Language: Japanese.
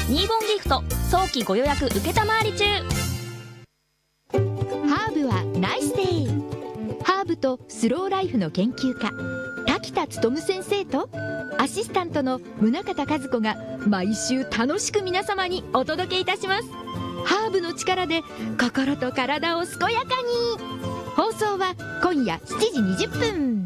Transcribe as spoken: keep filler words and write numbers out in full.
ニーボンギフト早期ご予約受けたまわり中。 ハーブはナイスデイ。ハーブとスローライフの研究家滝田勉先生とアシスタントの宗像和子が毎週楽しく皆様にお届けいたします。ハーブの力で心と体を健やかに。放送は今夜しちじにじゅっぷん。